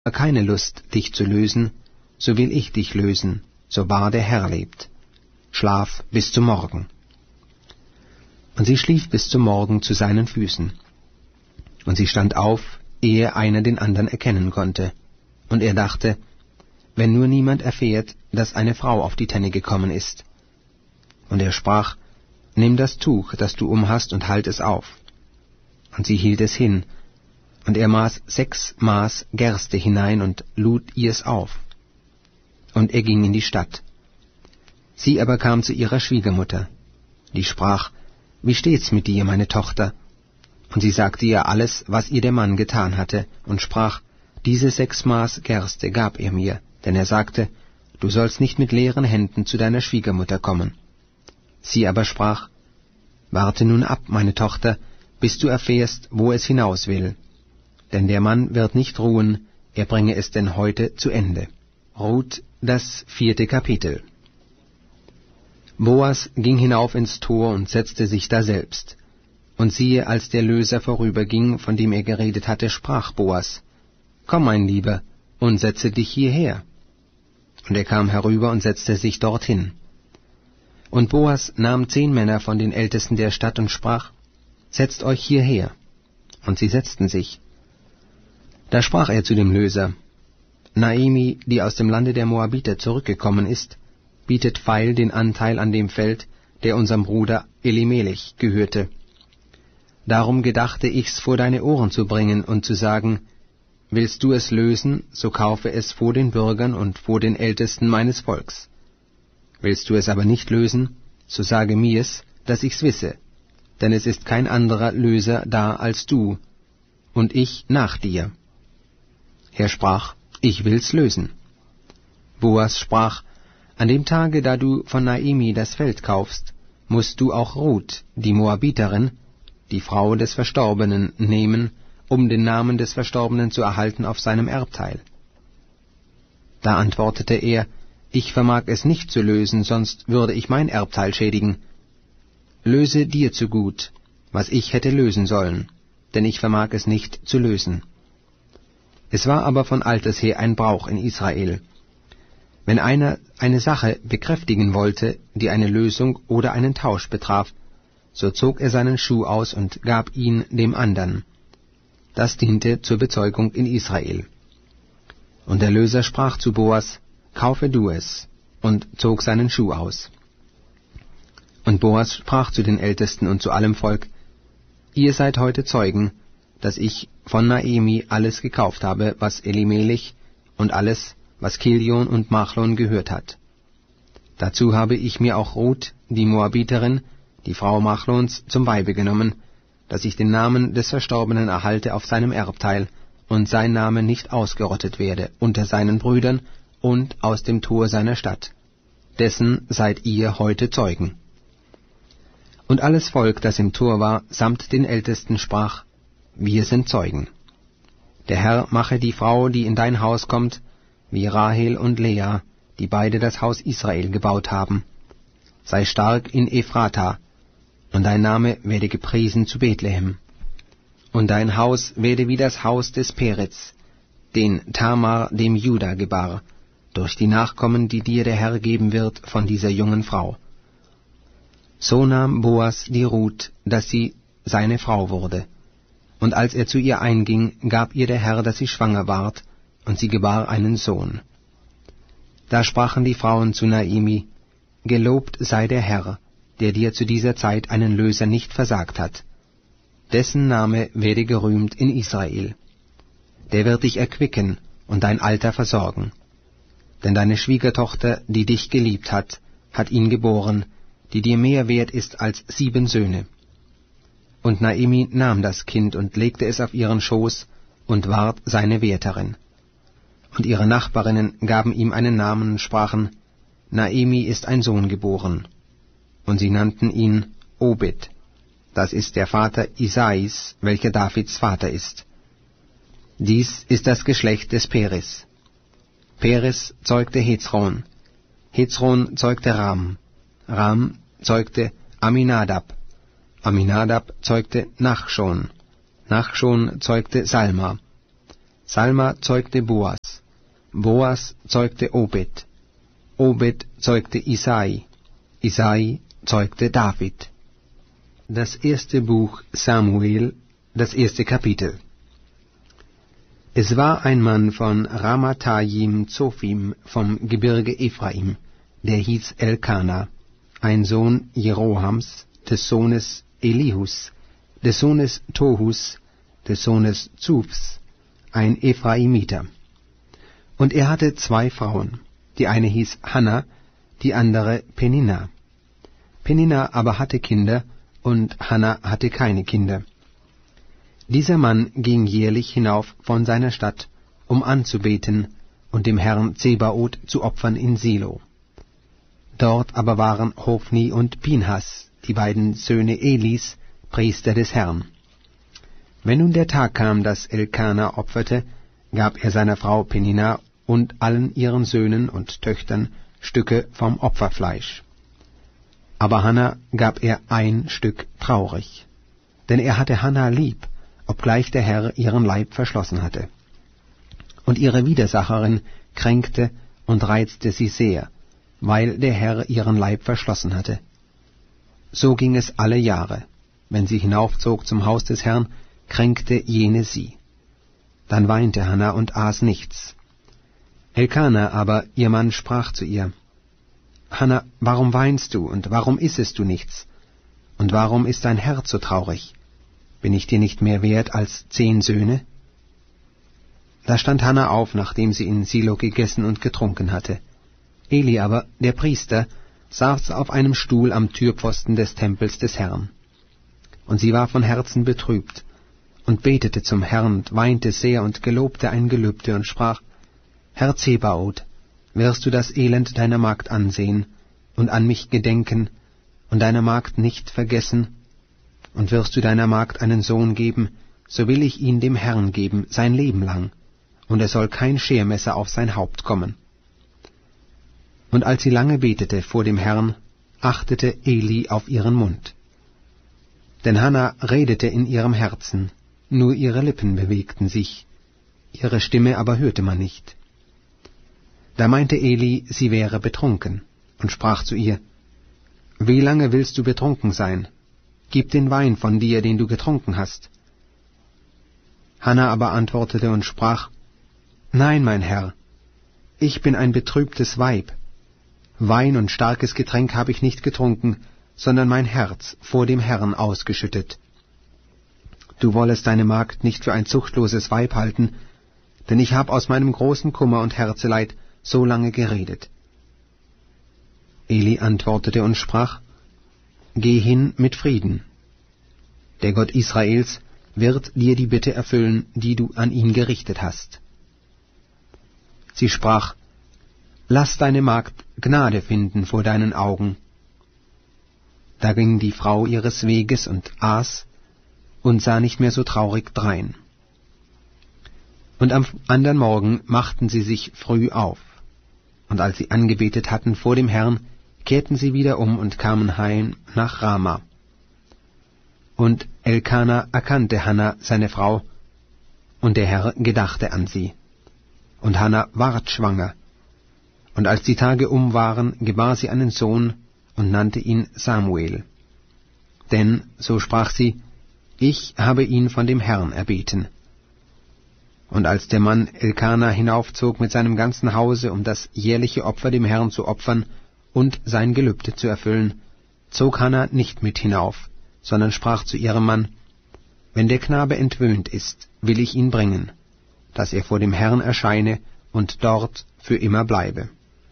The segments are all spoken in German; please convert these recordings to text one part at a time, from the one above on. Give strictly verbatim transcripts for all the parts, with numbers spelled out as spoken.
keine Lust, dich zu lösen, so will ich dich lösen, so wahr der Herr lebt. Schlaf bis zum Morgen. Und sie schlief bis zum Morgen zu seinen Füßen. Und sie stand auf, ehe einer den anderen erkennen konnte. Und er dachte, wenn nur niemand erfährt, dass eine Frau auf die Tenne gekommen ist. Und er sprach, nimm das Tuch, das du umhast, und halt es auf. Und sie hielt es hin, und er maß sechs Maß Gerste hinein und lud ihr's auf. Und er ging in die Stadt. Sie aber kam zu ihrer Schwiegermutter. Die sprach, wie steht's mit dir, meine Tochter? Und sie sagte ihr alles, was ihr der Mann getan hatte, und sprach, diese sechs Maß Gerste gab er mir, denn er sagte, du sollst nicht mit leeren Händen zu deiner Schwiegermutter kommen. Sie aber sprach, warte nun ab, meine Tochter, bis du erfährst, wo es hinaus will. Denn der Mann wird nicht ruhen, er bringe es denn heute zu Ende. Ruth, das vierte Kapitel. Boas ging hinauf ins Tor und setzte sich daselbst. Und siehe, als der Löser vorüberging, von dem er geredet hatte, sprach Boas, komm, mein Lieber, und setze dich hierher. Und er kam herüber und setzte sich dorthin. Und Boas nahm zehn Männer von den Ältesten der Stadt und sprach, setzt euch hierher. Und sie setzten sich. Da sprach er zu dem Löser, Naemi, die aus dem Lande der Moabiter zurückgekommen ist, bietet feil den Anteil an dem Feld, der unserem Bruder Elimelech gehörte. Darum gedachte ich's vor deine Ohren zu bringen und zu sagen, willst du es lösen, so kaufe es vor den Bürgern und vor den Ältesten meines Volks. Willst du es aber nicht lösen, so sage mir's, dass ich's wisse, denn es ist kein anderer Löser da als du, und ich nach dir. Er sprach, ich will's lösen. Boas sprach, an dem Tage, da du von Naemi das Feld kaufst, musst du auch Ruth, die Moabiterin, die Frau des Verstorbenen, nehmen, um den Namen des Verstorbenen zu erhalten auf seinem Erbteil. Da antwortete er, ich vermag es nicht zu lösen, sonst würde ich mein Erbteil schädigen. Löse dir zugut, was ich hätte lösen sollen, denn ich vermag es nicht zu lösen. Es war aber von alters her ein Brauch in Israel. Wenn einer eine Sache bekräftigen wollte, die eine Lösung oder einen Tausch betraf, so zog er seinen Schuh aus und gab ihn dem andern. Das diente zur Bezeugung in Israel. Und der Löser sprach zu Boas, kaufe du es, und zog seinen Schuh aus. Und Boas sprach zu den Ältesten und zu allem Volk, ihr seid heute Zeugen, dass ich von Naemi alles gekauft habe, was Elimelech und alles, was Kilion und Machlon gehört hat. Dazu habe ich mir auch Ruth, die Moabiterin, die Frau Machlons, zum Weibe genommen, dass ich den Namen des Verstorbenen erhalte auf seinem Erbteil und sein Name nicht ausgerottet werde unter seinen Brüdern und aus dem Tor seiner Stadt. Dessen seid ihr heute Zeugen. Und alles Volk, das im Tor war, samt den Ältesten sprach, wir sind Zeugen. Der Herr mache die Frau, die in dein Haus kommt, wie Rahel und Lea, die beide das Haus Israel gebaut haben. Sei stark in Ephrata, und dein Name werde gepriesen zu Bethlehem. Und dein Haus werde wie das Haus des Peretz, den Tamar dem Juda gebar, durch die Nachkommen, die dir der Herr geben wird von dieser jungen Frau. So nahm Boas die Ruth, dass sie seine Frau wurde. Und als er zu ihr einging, gab ihr der Herr, dass sie schwanger ward, und sie gebar einen Sohn. Da sprachen die Frauen zu Naemi, gelobt sei der Herr, der dir zu dieser Zeit einen Löser nicht versagt hat. Dessen Name werde gerühmt in Israel. Der wird dich erquicken und dein Alter versorgen. Denn deine Schwiegertochter, die dich geliebt hat, hat ihn geboren, die dir mehr wert ist als sieben Söhne. Und Naemi nahm das Kind und legte es auf ihren Schoß und ward seine Wärterin. Und ihre Nachbarinnen gaben ihm einen Namen und sprachen, Naemi ist ein Sohn geboren. Und sie nannten ihn Obed. Das ist der Vater Isais, welcher Davids Vater ist. Dies ist das Geschlecht des Peres. Peres zeugte Hezron. Hezron zeugte Ram. Ram zeugte Aminadab. Aminadab zeugte Nachschon. Nachschon zeugte Salma. Salma zeugte Boas, Boas zeugte Obed, Obed zeugte Isai, Isai zeugte David. Das erste Buch Samuel, das erste Kapitel. Es war ein Mann von Ramathaim Zophim vom Gebirge Ephraim, der hieß Elkana, ein Sohn Jerohams, des Sohnes Elihus, des Sohnes Tohus, des Sohnes Zufs, ein Ephraimiter. Und er hatte zwei Frauen, die eine hieß Hanna, die andere Penina. Penina aber hatte Kinder, und Hanna hatte keine Kinder. Dieser Mann ging jährlich hinauf von seiner Stadt, um anzubeten und dem Herrn Zebaoth zu opfern in Silo. Dort aber waren Hofni und Pinhas, die beiden Söhne Elis, Priester des Herrn. Wenn nun der Tag kam, dass Elkana opferte, gab er seiner Frau Penina und allen ihren Söhnen und Töchtern Stücke vom Opferfleisch. Aber Hanna gab er ein Stück traurig, denn er hatte Hanna lieb, obgleich der Herr ihren Leib verschlossen hatte. Und ihre Widersacherin kränkte und reizte sie sehr, weil der Herr ihren Leib verschlossen hatte. So ging es alle Jahre. Wenn sie hinaufzog zum Haus des Herrn, kränkte jene sie. Dann weinte Hanna und aß nichts. Elkana aber, ihr Mann, sprach zu ihr: Hanna, warum weinst du, und warum issest du nichts? Und warum ist dein Herz so traurig? Bin ich dir nicht mehr wert als zehn Söhne? Da stand Hanna auf, nachdem sie in Silo gegessen und getrunken hatte. Eli aber, der Priester, saß auf einem Stuhl am Türpfosten des Tempels des Herrn. Und sie war von Herzen betrübt und betete zum Herrn und weinte sehr und gelobte ein Gelübde und sprach: Herr Zebaoth, wirst du das Elend deiner Magd ansehen und an mich gedenken und deiner Magd nicht vergessen? Und wirst du deiner Magd einen Sohn geben, so will ich ihn dem Herrn geben, sein Leben lang, und es soll kein Schermesser auf sein Haupt kommen. Und als sie lange betete vor dem Herrn, achtete Eli auf ihren Mund. Denn Hanna redete in ihrem Herzen, nur ihre Lippen bewegten sich, ihre Stimme aber hörte man nicht. Da meinte Eli, sie wäre betrunken, und sprach zu ihr: Wie lange willst du betrunken sein? Gib den Wein von dir, den du getrunken hast. Hanna aber antwortete und sprach: Nein, mein Herr, ich bin ein betrübtes Weib. Wein und starkes Getränk habe ich nicht getrunken, sondern mein Herz vor dem Herrn ausgeschüttet. Du wollest deine Magd nicht für ein zuchtloses Weib halten, denn ich habe aus meinem großen Kummer und Herzeleid so lange geredet. Eli antwortete und sprach: Geh hin mit Frieden. Der Gott Israels wird dir die Bitte erfüllen, die du an ihn gerichtet hast. Sie sprach: Lass deine Magd Gnade finden vor deinen Augen. Da ging die Frau ihres Weges und aß und sah nicht mehr so traurig drein. Und am andern Morgen machten sie sich früh auf. Und als sie angebetet hatten vor dem Herrn, kehrten sie wieder um und kamen heim nach Rama. Und Elkana erkannte Hanna, seine Frau, und der Herr gedachte an sie. Und Hanna ward schwanger. Und als die Tage um waren, gebar sie einen Sohn und nannte ihn Samuel. Denn, so sprach sie, ich habe ihn von dem Herrn erbeten. Und als der Mann Elkana hinaufzog mit seinem ganzen Hause, um das jährliche Opfer dem Herrn zu opfern und sein Gelübde zu erfüllen, zog Hanna nicht mit hinauf, sondern sprach zu ihrem Mann: Wenn der Knabe entwöhnt ist, will ich ihn bringen, dass er vor dem Herrn erscheine und dort für immer bleibe.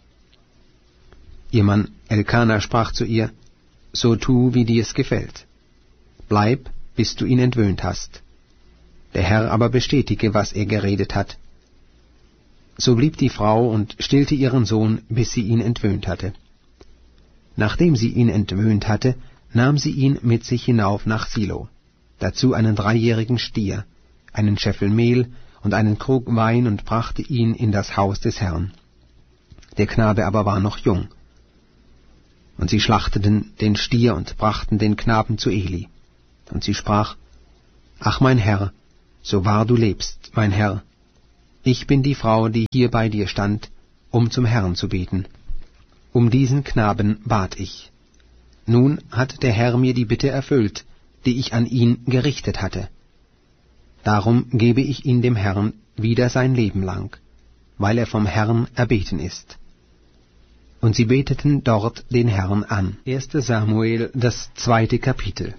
Ihr Mann Elkana sprach zu ihr: So tu, wie dir es gefällt. Bleib, bis du ihn entwöhnt hast. Der Herr aber bestätige, was er geredet hat. So blieb die Frau und stillte ihren Sohn, bis sie ihn entwöhnt hatte. Nachdem sie ihn entwöhnt hatte, nahm sie ihn mit sich hinauf nach Silo, dazu einen dreijährigen Stier, einen Scheffel Mehl und einen Krug Wein, und brachte ihn in das Haus des Herrn. Der Knabe aber war noch jung. Und sie schlachteten den Stier und brachten den Knaben zu Eli. Und sie sprach: Ach, mein Herr, so wahr du lebst, mein Herr, Ich bin die Frau, die hier bei dir stand, um zum Herrn zu beten. Um diesen Knaben bat ich. Nun hat der Herr mir die Bitte erfüllt, die ich an ihn gerichtet hatte. Darum gebe ich ihn dem Herrn wieder sein Leben lang, weil er vom Herrn erbeten ist. Und sie beteten dort den Herrn an. erster Samuel, das zweite Kapitel.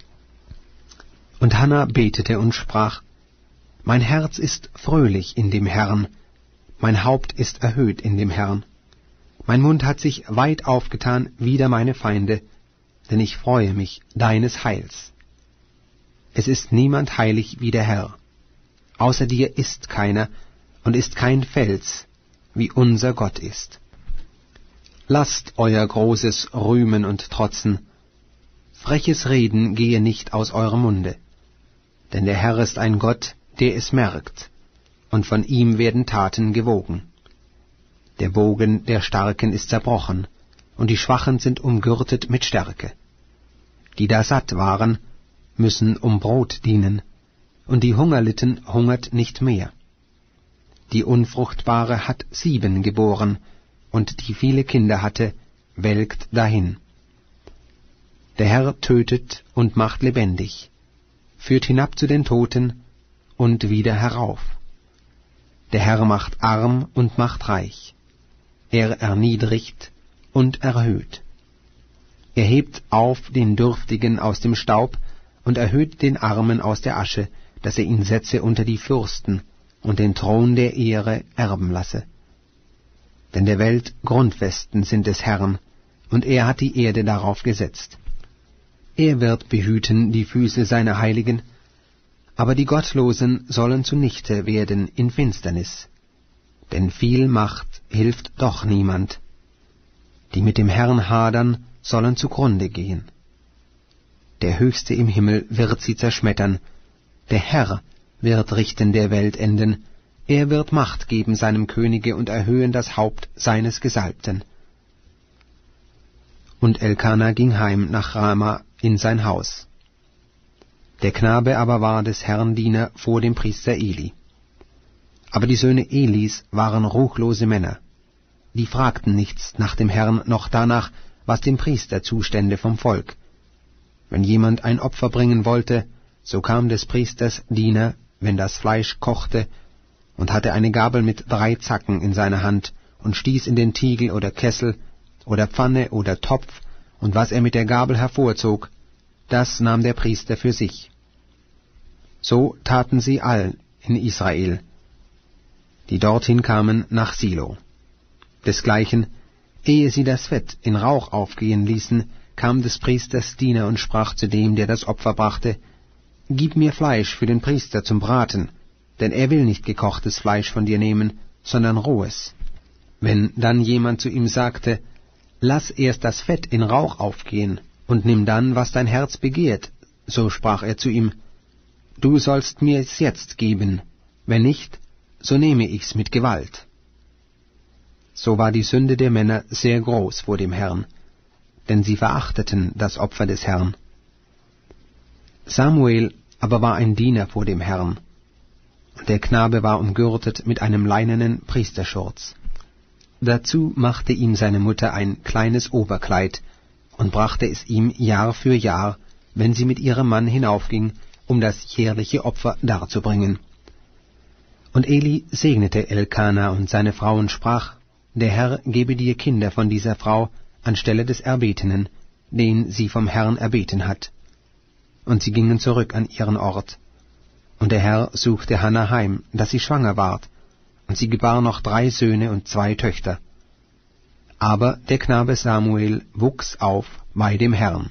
Und Hannah betete und sprach, Mein Herz ist fröhlich in dem Herrn, mein Haupt ist erhöht in dem Herrn. Mein Mund hat sich weit aufgetan wider meine Feinde, denn ich freue mich deines Heils. Es ist niemand heilig wie der Herr. Außer dir ist keiner und ist kein Fels, wie unser Gott ist. Lasst euer Großes rühmen und trotzen. Freches Reden gehe nicht aus eurem Munde. Denn der Herr ist ein Gott, der es merkt, und von ihm werden Taten gewogen. Der Bogen der Starken ist zerbrochen, und die Schwachen sind umgürtet mit Stärke. Die da satt waren, müssen um Brot dienen, und die Hungerlitten hungert nicht mehr. Die Unfruchtbare hat sieben geboren, und die viele Kinder hatte, welkt dahin. Der Herr tötet und macht lebendig, führt hinab zu den Toten und wieder herauf. Der Herr macht arm und macht reich. Er erniedrigt und erhöht. Er hebt auf den Dürftigen aus dem Staub und erhöht den Armen aus der Asche, dass er ihn setze unter die Fürsten und den Thron der Ehre erben lasse. Denn der Welt Grundfesten sind des Herrn, und er hat die Erde darauf gesetzt. Er wird behüten die Füße seiner Heiligen, aber die Gottlosen sollen zunichte werden in Finsternis. Denn viel Macht hilft doch niemand. Die mit dem Herrn hadern, sollen zugrunde gehen. Der Höchste im Himmel wird sie zerschmettern, der Herr wird richten der Weltenden, er wird Macht geben seinem Könige und erhöhen das Haupt seines Gesalbten. Und Elkana ging heim nach Rama in sein Haus. Der Knabe aber war des Herrn Diener vor dem Priester Eli. Aber die Söhne Elis waren ruchlose Männer. Die fragten nichts nach dem Herrn noch danach, was dem Priester zustände vom Volk. Wenn jemand ein Opfer bringen wollte, so kam des Priesters Diener, wenn das Fleisch kochte, und hatte eine Gabel mit drei Zacken in seiner Hand und stieß in den Tiegel oder Kessel oder Pfanne oder Topf, und was er mit der Gabel hervorzog, das nahm der Priester für sich. So taten sie all in Israel, die dorthin kamen nach Silo. Desgleichen, ehe sie das Fett in Rauch aufgehen ließen, kam des Priesters Diener und sprach zu dem, der das Opfer brachte, »Gib mir Fleisch für den Priester zum Braten, denn er will nicht gekochtes Fleisch von dir nehmen, sondern rohes.« Wenn dann jemand zu ihm sagte, »Lass erst das Fett in Rauch aufgehen und nimm dann, was dein Herz begehrt«, so sprach er zu ihm, »Du sollst mir es jetzt geben, wenn nicht, so nehme ich's mit Gewalt.« So war die Sünde der Männer sehr groß vor dem Herrn, denn sie verachteten das Opfer des Herrn. Samuel aber war ein Diener vor dem Herrn, und der Knabe war umgürtet mit einem leinenen Priesterschurz. Dazu machte ihm seine Mutter ein kleines Oberkleid und brachte es ihm Jahr für Jahr, wenn sie mit ihrem Mann hinaufging, um das jährliche Opfer darzubringen. Und Eli segnete Elkana und seine Frau und sprach, der Herr gebe dir Kinder von dieser Frau anstelle des Erbetenen, den sie vom Herrn erbeten hat. Und sie gingen zurück an ihren Ort. Und der Herr suchte Hannah heim, dass sie schwanger ward, und sie gebar noch drei Söhne und zwei Töchter. Aber der Knabe Samuel wuchs auf bei dem Herrn.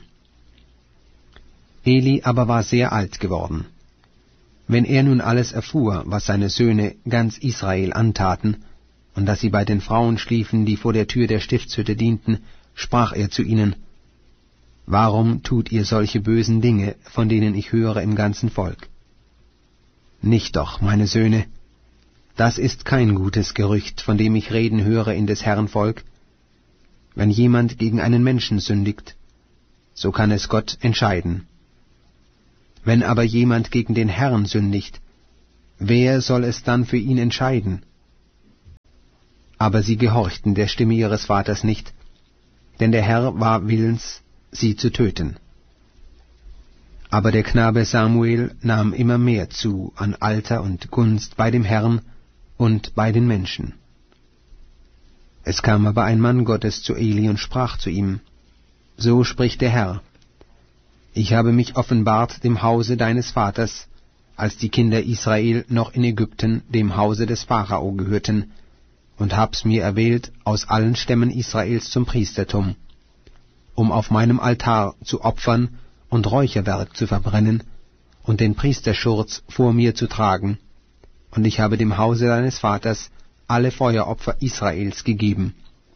Eli aber war sehr alt geworden. Wenn er nun alles erfuhr, was seine Söhne ganz Israel antaten, und dass sie bei den Frauen schliefen, die vor der Tür der Stiftshütte dienten, sprach er zu ihnen, »Warum tut ihr solche bösen Dinge, von denen ich höre im ganzen Volk? Nicht doch, meine Söhne, das ist kein gutes Gerücht, von dem ich reden höre in des Herrn Volk. Wenn jemand gegen einen Menschen sündigt, so kann es Gott entscheiden. Wenn aber jemand gegen den Herrn sündigt, wer soll es dann für ihn entscheiden? Aber sie gehorchten der Stimme ihres Vaters nicht, denn der Herr war willens, sie zu töten. Aber der Knabe Samuel nahm immer mehr zu an Alter und Gunst bei dem Herrn und bei den Menschen. Es kam aber ein Mann Gottes zu Eli und sprach zu ihm, So spricht der Herr, ich habe mich offenbart dem Hause deines Vaters, als die Kinder Israel noch in Ägypten dem Hause des Pharao gehörten, und hab's mir erwählt aus allen Stämmen Israels zum Priestertum, um auf meinem Altar zu opfern und Räucherwerk zu verbrennen und den Priesterschurz vor mir zu tragen, und ich habe dem Hause deines Vaters alle Feueropfer Israels gegeben.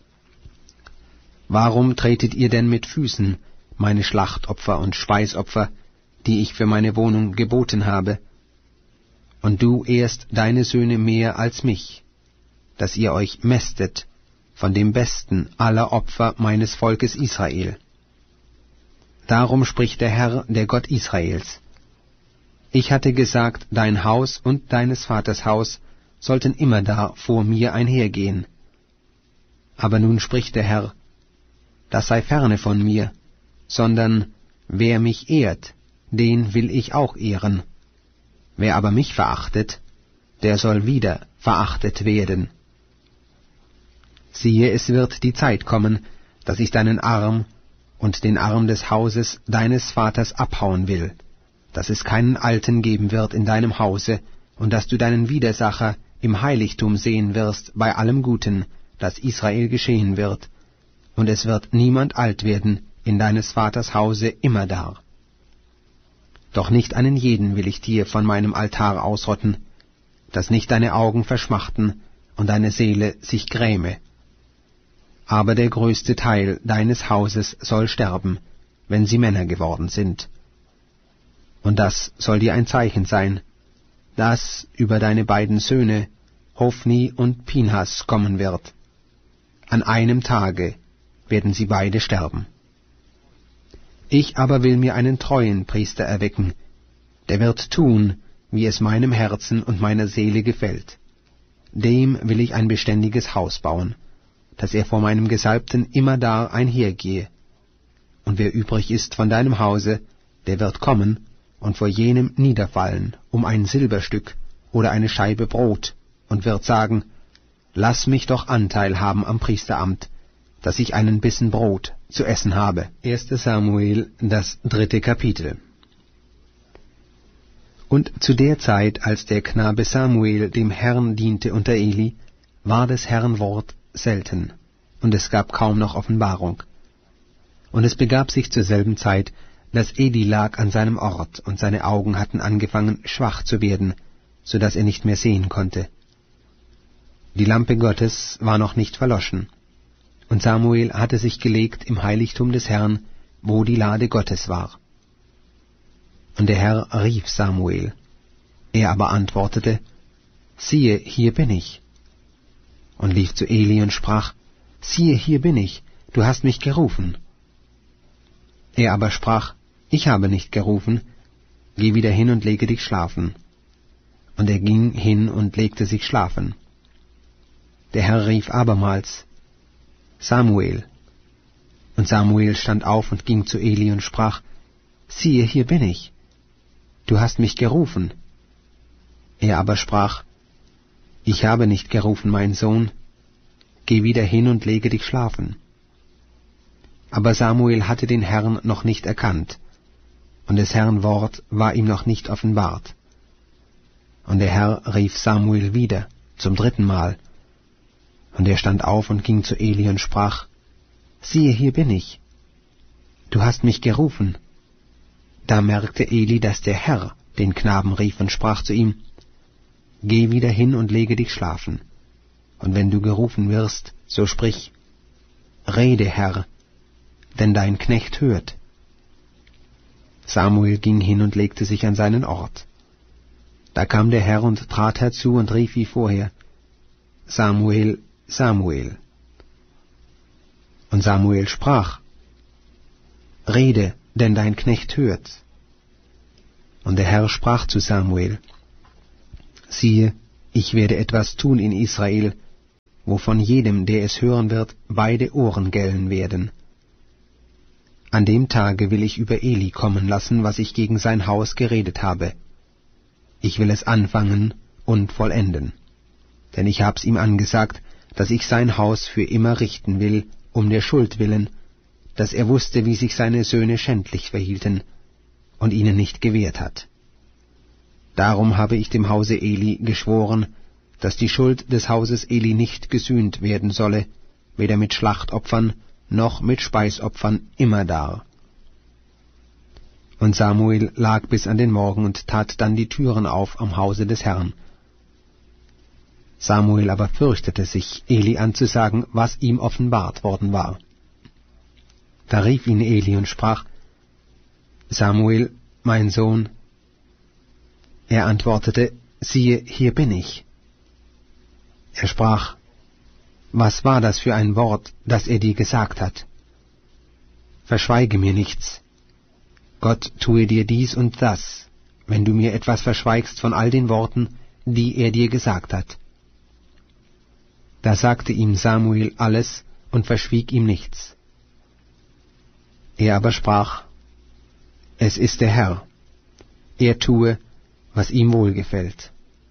Warum tretet ihr denn mit Füßen meine Schlachtopfer und Speisopfer, die ich für meine Wohnung geboten habe? Und du ehrst deine Söhne mehr als mich, dass ihr euch mästet von dem Besten aller Opfer meines Volkes Israel. Darum spricht der Herr, der Gott Israels. Ich hatte gesagt, dein Haus und deines Vaters Haus sollten immerdar vor mir einhergehen. Aber nun spricht der Herr, das sei ferne von mir, sondern wer mich ehrt, den will ich auch ehren. Wer aber mich verachtet, der soll wieder verachtet werden. Siehe, es wird die Zeit kommen, dass ich deinen Arm und den Arm des Hauses deines Vaters abhauen will, dass es keinen Alten geben wird in deinem Hause, und dass du deinen Widersacher im Heiligtum sehen wirst bei allem Guten, das Israel geschehen wird, und es wird niemand alt werden in deines Vaters Hause immerdar. Doch nicht einen jeden will ich dir von meinem Altar ausrotten, dass nicht deine Augen verschmachten und deine Seele sich gräme. Aber der größte Teil deines Hauses soll sterben, wenn sie Männer geworden sind. Und das soll dir ein Zeichen sein, dass über deine beiden Söhne, Hofni und Pinhas, kommen wird. An einem Tage werden sie beide sterben. Ich aber will mir einen treuen Priester erwecken, der wird tun, wie es meinem Herzen und meiner Seele gefällt. Dem will ich ein beständiges Haus bauen, dass er vor meinem Gesalbten immerdar einhergehe. Und wer übrig ist von deinem Hause, der wird kommen und vor jenem niederfallen um ein Silberstück oder eine Scheibe Brot und wird sagen, lass mich doch Anteil haben am Priesteramt, dass ich einen Bissen Brot zu essen habe. erstes Samuel, das dritte Kapitel. Und zu der Zeit, als der Knabe Samuel dem Herrn diente unter Eli, war des Herrn Wort selten, und es gab kaum noch Offenbarung. Und es begab sich zur selben Zeit, dass Eli lag an seinem Ort, und seine Augen hatten angefangen schwach zu werden, so dass er nicht mehr sehen konnte. Die Lampe Gottes war noch nicht verloschen, und Samuel hatte sich gelegt im Heiligtum des Herrn, wo die Lade Gottes war. Und der Herr rief Samuel. Er aber antwortete, siehe, hier bin ich. Und lief zu Eli und sprach, siehe, hier bin ich, du hast mich gerufen. Er aber sprach, ich habe nicht gerufen, geh wieder hin und lege dich schlafen. Und er ging hin und legte sich schlafen. Der Herr rief abermals, Samuel. Und Samuel stand auf und ging zu Eli und sprach, siehe, hier bin ich, du hast mich gerufen. Er aber sprach, ich habe nicht gerufen, mein Sohn, geh wieder hin und lege dich schlafen. Aber Samuel hatte den Herrn noch nicht erkannt, und des Herrn Wort war ihm noch nicht offenbart. Und der Herr rief Samuel wieder, zum dritten Mal. Und er stand auf und ging zu Eli und sprach, siehe, hier bin ich, du hast mich gerufen. Da merkte Eli, dass der Herr den Knaben rief und sprach zu ihm, geh wieder hin und lege dich schlafen. Und wenn du gerufen wirst, so sprich, rede, Herr, denn dein Knecht hört. Samuel ging hin und legte sich an seinen Ort. Da kam der Herr und trat herzu und rief wie vorher, Samuel, Samuel. Und Samuel sprach, rede, denn dein Knecht hört. Und der Herr sprach zu Samuel, Siehe, ich werde etwas tun in Israel, wovon jedem, der es hören wird, beide Ohren gellen werden. An dem Tage will ich über Eli kommen lassen, was ich gegen sein Haus geredet habe. Ich will es anfangen und vollenden. Denn ich hab's ihm angesagt, dass ich sein Haus für immer richten will, um der Schuld willen, dass er wusste, wie sich seine Söhne schändlich verhielten und ihnen nicht gewehrt hat. Darum habe ich dem Hause Eli geschworen, dass die Schuld des Hauses Eli nicht gesühnt werden solle, weder mit Schlachtopfern noch mit Speisopfern immerdar. Und Samuel lag bis an den Morgen und tat dann die Türen auf am Hause des Herrn. Samuel aber fürchtete sich, Eli anzusagen, was ihm offenbart worden war. Da rief ihn Eli und sprach: Samuel, mein Sohn. Er antwortete: Siehe, hier bin ich. Er sprach: Was war das für ein Wort, das er dir gesagt hat? Verschweige mir nichts. Gott tue dir dies und das, wenn du mir etwas verschweigst von all den Worten, die er dir gesagt hat. Da sagte ihm Samuel alles und verschwieg ihm nichts. Er aber sprach: Es ist der Herr, er tue, was ihm wohlgefällt.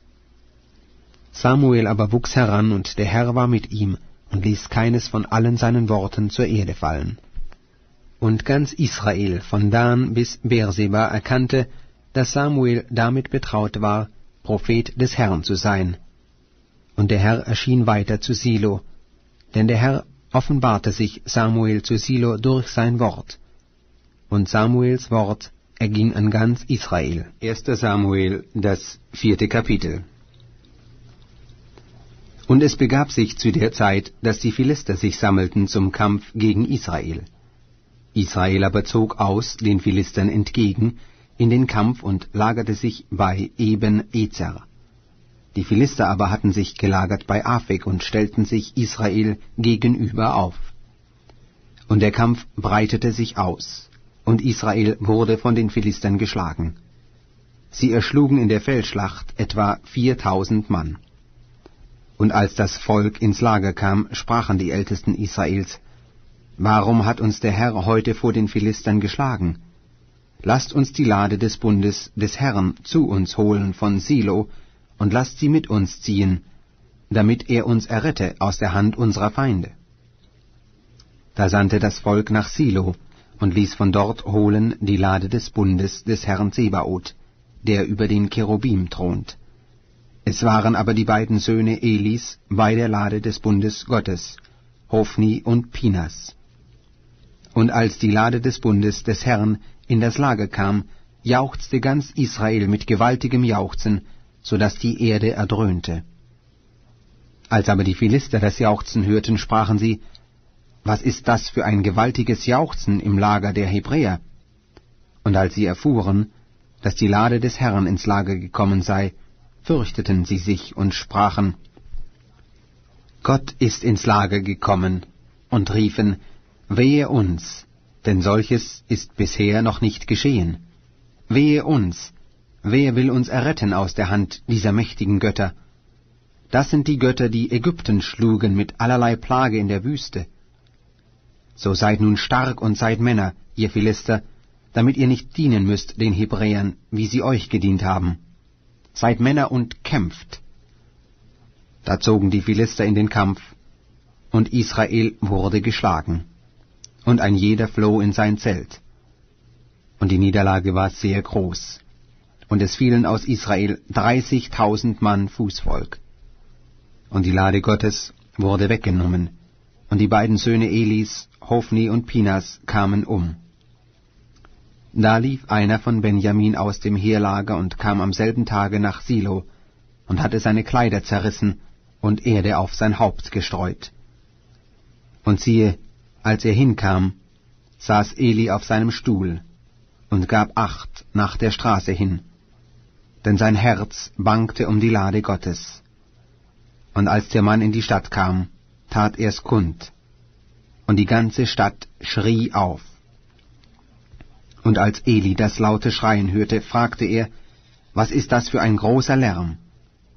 Samuel aber wuchs heran, und der Herr war mit ihm, und ließ keines von allen seinen Worten zur Erde fallen. Und ganz Israel, von Dan bis Beerseba, erkannte, dass Samuel damit betraut war, Prophet des Herrn zu sein. Und der Herr erschien weiter zu Silo, denn der Herr offenbarte sich Samuel zu Silo durch sein Wort. Und Samuels Wort erging an ganz Israel. Erster Samuel, das vierte Kapitel. Und es begab sich zu der Zeit, dass die Philister sich sammelten zum Kampf gegen Israel. Israel aber zog aus den Philistern entgegen in den Kampf und lagerte sich bei Eben-Ezer. Die Philister aber hatten sich gelagert bei Afek und stellten sich Israel gegenüber auf. Und der Kampf breitete sich aus, und Israel wurde von den Philistern geschlagen. Sie erschlugen in der Feldschlacht etwa viertausend Mann. Und als das Volk ins Lager kam, sprachen die Ältesten Israels: Warum hat uns der Herr heute vor den Philistern geschlagen? Lasst uns die Lade des Bundes des Herrn zu uns holen von Silo, und lasst sie mit uns ziehen, damit er uns errette aus der Hand unserer Feinde. Da sandte das Volk nach Silo und ließ von dort holen die Lade des Bundes des Herrn Zebaoth, der über den Cherubim thront. Es waren aber die beiden Söhne Elis bei der Lade des Bundes Gottes, Hophni und Pinas. Und als die Lade des Bundes des Herrn in das Lager kam, jauchzte ganz Israel mit gewaltigem Jauchzen, so daß die Erde erdröhnte. Als aber die Philister das Jauchzen hörten, sprachen sie: Was ist das für ein gewaltiges Jauchzen im Lager der Hebräer? Und als sie erfuhren, dass die Lade des Herrn ins Lager gekommen sei, fürchteten sie sich und sprachen: Gott ist ins Lager gekommen, und riefen: Wehe uns, denn solches ist bisher noch nicht geschehen. Wehe uns, wer will uns erretten aus der Hand dieser mächtigen Götter? Das sind die Götter, die Ägypten schlugen mit allerlei Plage in der Wüste. So seid nun stark und seid Männer, ihr Philister, damit ihr nicht dienen müsst den Hebräern, wie sie euch gedient haben. Seid Männer und kämpft. Da zogen die Philister in den Kampf, und Israel wurde geschlagen, und ein jeder floh in sein Zelt. Und die Niederlage war sehr groß, und es fielen aus Israel dreißigtausend Mann Fußvolk. Und die Lade Gottes wurde weggenommen, und die beiden Söhne Elis, Hophni und Pinas, kamen um. Da lief einer von Benjamin aus dem Heerlager und kam am selben Tage nach Silo und hatte seine Kleider zerrissen und Erde auf sein Haupt gestreut. Und siehe, als er hinkam, saß Eli auf seinem Stuhl und gab Acht nach der Straße hin, denn sein Herz bangte um die Lade Gottes. Und als der Mann in die Stadt kam, tat er's kund, und die ganze Stadt schrie auf. Und als Eli das laute Schreien hörte, fragte er: Was ist das für ein großer Lärm?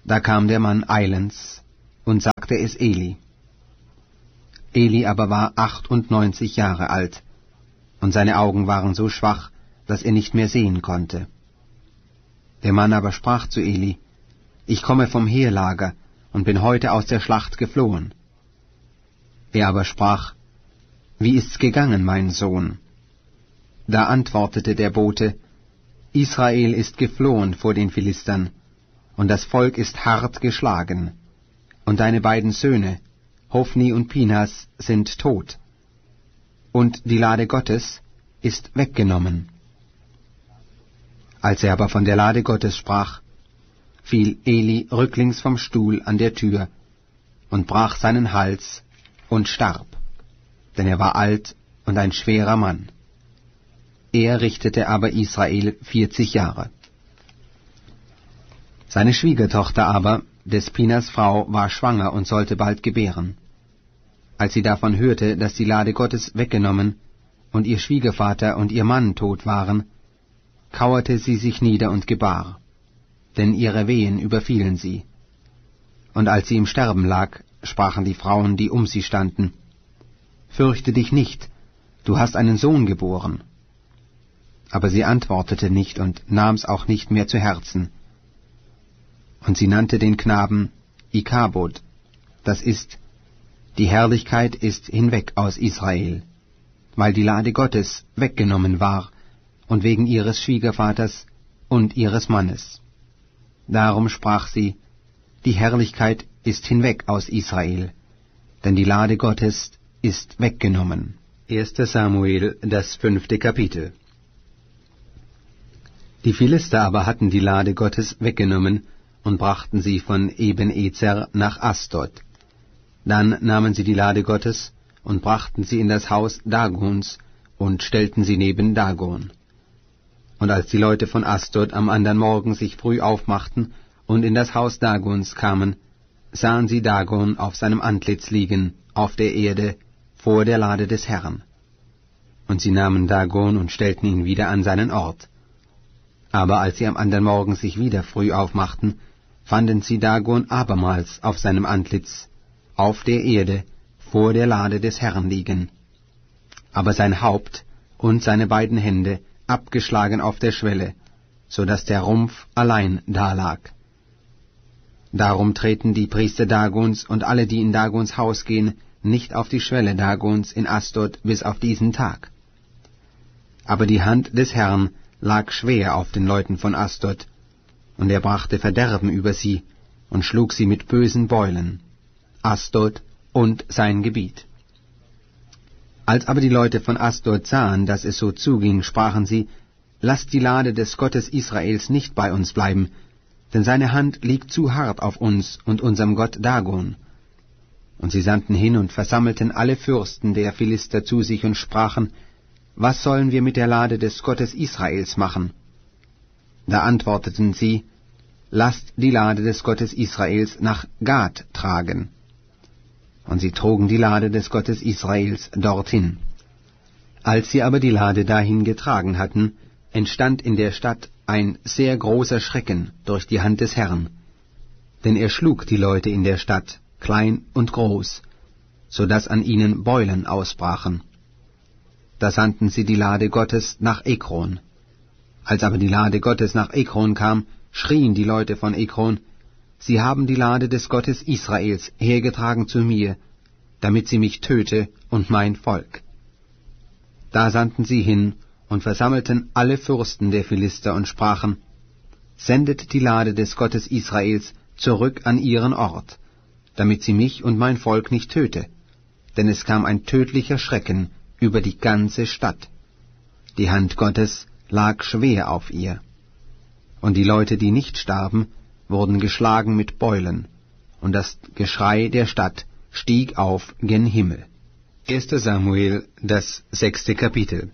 Da kam der Mann eilends und sagte es Eli. Eli aber war achtundneunzig Jahre alt, und seine Augen waren so schwach, dass er nicht mehr sehen konnte. Der Mann aber sprach zu Eli, Ich komme vom Heerlager und bin heute aus der Schlacht geflohen. Er aber sprach, Wie ist's gegangen, mein Sohn? Da antwortete der Bote, Israel ist geflohen vor den Philistern, und das Volk ist hart geschlagen, und deine beiden Söhne, Hofni und Pinhas, sind tot, und die Lade Gottes ist weggenommen. Als er aber von der Lade Gottes sprach, fiel Eli rücklings vom Stuhl an der Tür und brach seinen Hals und starb, denn er war alt und ein schwerer Mann. Er richtete aber Israel vierzig Jahre. Seine Schwiegertochter aber, des Pinhas Frau, war schwanger und sollte bald gebären. Als sie davon hörte, dass die Lade Gottes weggenommen und ihr Schwiegervater und ihr Mann tot waren, kauerte sie sich nieder und gebar, denn ihre Wehen überfielen sie. Und als sie im Sterben lag, sprachen die Frauen, die um sie standen, Fürchte dich nicht, du hast einen Sohn geboren. Aber sie antwortete nicht und nahm's auch nicht mehr zu Herzen. Und sie nannte den Knaben Ikabod, das ist, die Herrlichkeit ist hinweg aus Israel, weil die Lade Gottes weggenommen war, und wegen ihres Schwiegervaters und ihres Mannes. Darum sprach sie, die Herrlichkeit ist hinweg aus Israel, denn die Lade Gottes ist weggenommen. erster Samuel, das fünfte Kapitel. Die Philister aber hatten die Lade Gottes weggenommen und brachten sie von Eben-Ezer nach Asdod. Dann nahmen sie die Lade Gottes und brachten sie in das Haus Dagons und stellten sie neben Dagon. Und als die Leute von Asdod am andern Morgen sich früh aufmachten und in das Haus Dagons kamen, sahen sie Dagon auf seinem Antlitz liegen, auf der Erde, vor der Lade des Herrn. Und sie nahmen Dagon und stellten ihn wieder an seinen Ort. Aber als sie am andern Morgen sich wieder früh aufmachten, fanden sie Dagon abermals auf seinem Antlitz, auf der Erde, vor der Lade des Herrn liegen. Aber sein Haupt und seine beiden Hände abgeschlagen auf der Schwelle, so daß der Rumpf allein dalag. Darum treten die Priester Dagons und alle, die in Dagons Haus gehen, nicht auf die Schwelle Dagons in Asdod bis auf diesen Tag. Aber die Hand des Herrn lag schwer auf den Leuten von Asdod, und er brachte Verderben über sie und schlug sie mit bösen Beulen, Asdod und sein Gebiet. Als aber die Leute von Asdod sahen, dass es so zuging, sprachen sie, Lasst die Lade des Gottes Israels nicht bei uns bleiben, denn seine Hand liegt zu hart auf uns und unserem Gott Dagon. Und sie sandten hin und versammelten alle Fürsten der Philister zu sich und sprachen, Was sollen wir mit der Lade des Gottes Israels machen? Da antworteten sie, Lasst die Lade des Gottes Israels nach Gad tragen. Und sie trugen die Lade des Gottes Israels dorthin. Als sie aber die Lade dahin getragen hatten, entstand in der Stadt ein sehr großer Schrecken durch die Hand des Herrn. Denn er schlug die Leute in der Stadt, klein und groß, so daß an ihnen Beulen ausbrachen. Da sandten sie die Lade Gottes nach Ekron. Als aber die Lade Gottes nach Ekron kam, schrien die Leute von Ekron, Sie haben die Lade des Gottes Israels hergetragen zu mir, damit sie mich töte und mein Volk. Da sandten sie hin und versammelten alle Fürsten der Philister und sprachen, Sendet die Lade des Gottes Israels zurück an ihren Ort, damit sie mich und mein Volk nicht töte, denn es kam ein tödlicher Schrecken über die ganze Stadt. Die Hand Gottes lag schwer auf ihr. Und die Leute, die nicht starben, wurden geschlagen mit Beulen, und das Geschrei der Stadt stieg auf gen Himmel. erster Samuel, das sechste Kapitel.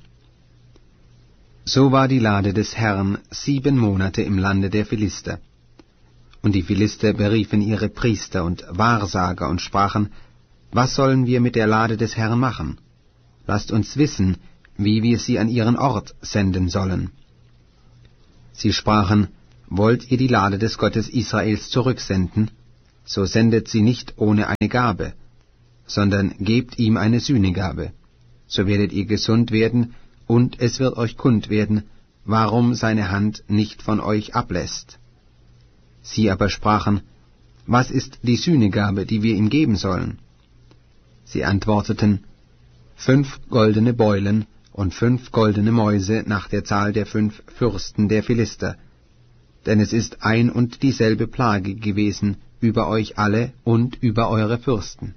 So war die Lade des Herrn sieben Monate im Lande der Philister. Und die Philister beriefen ihre Priester und Wahrsager und sprachen, Was sollen wir mit der Lade des Herrn machen? Lasst uns wissen, wie wir sie an ihren Ort senden sollen. Sie sprachen, Wollt ihr die Lade des Gottes Israels zurücksenden, so sendet sie nicht ohne eine Gabe, sondern gebt ihm eine Sühnegabe. So werdet ihr gesund werden, und es wird euch kund werden, warum seine Hand nicht von euch ablässt. Sie aber sprachen, was ist die Sühnegabe, die wir ihm geben sollen? Sie antworteten, fünf goldene Beulen und fünf goldene Mäuse nach der Zahl der fünf Fürsten der Philister, denn es ist ein und dieselbe Plage gewesen über euch alle und über eure Fürsten.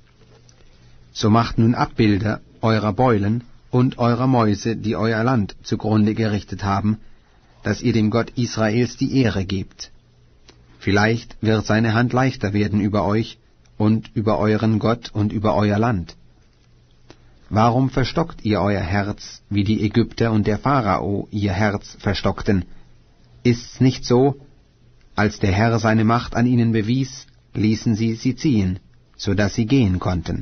So macht nun Abbilder eurer Beulen und eurer Mäuse, die euer Land zugrunde gerichtet haben, dass ihr dem Gott Israels die Ehre gebt. Vielleicht wird seine Hand leichter werden über euch und über euren Gott und über euer Land. Warum verstockt ihr euer Herz, wie die Ägypter und der Pharao ihr Herz verstockten? Ist's nicht so, als der Herr seine Macht an ihnen bewies, ließen sie sie ziehen, so dass sie gehen konnten.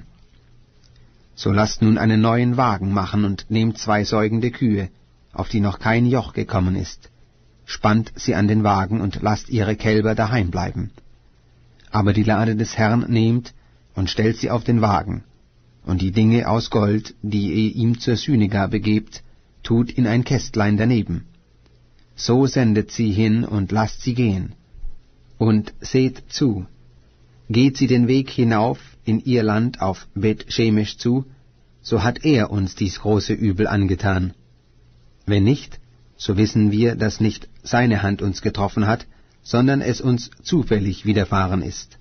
So lasst nun einen neuen Wagen machen und nehmt zwei säugende Kühe, auf die noch kein Joch gekommen ist, spannt sie an den Wagen und lasst ihre Kälber daheim bleiben. Aber die Lade des Herrn nehmt und stellt sie auf den Wagen, und die Dinge aus Gold, die ihr ihm zur Sühnegabe gebt, tut in ein Kästlein daneben. So sendet sie hin und lasst sie gehen. Und seht zu, geht sie den Weg hinauf in ihr Land auf Beth-Shemesh zu, so hat er uns dies große Übel angetan. Wenn nicht, so wissen wir, dass nicht seine Hand uns getroffen hat, sondern es uns zufällig widerfahren ist.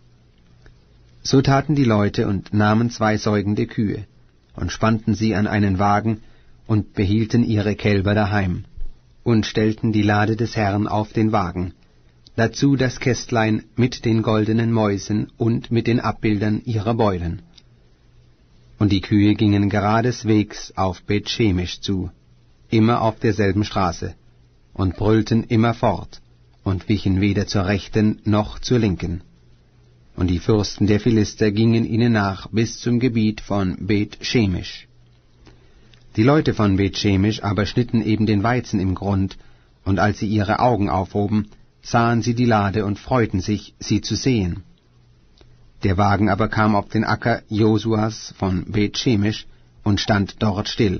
So taten die Leute und nahmen zwei säugende Kühe und spannten sie an einen Wagen und behielten ihre Kälber daheim und stellten die Lade des Herrn auf den Wagen, dazu das Kästlein mit den goldenen Mäusen und mit den Abbildern ihrer Beulen. Und die Kühe gingen geradeswegs auf Beth-Shemesh zu, immer auf derselben Straße, und brüllten immer fort und wichen weder zur rechten noch zur linken. Und die Fürsten der Philister gingen ihnen nach bis zum Gebiet von Beth-Shemesh. Die Leute von Beth-Shemesh aber schnitten eben den Weizen im Grund, und als sie ihre Augen aufhoben, sahen sie die Lade und freuten sich, sie zu sehen. Der Wagen aber kam auf den Acker Josuas von Beth-Shemesh und stand dort still.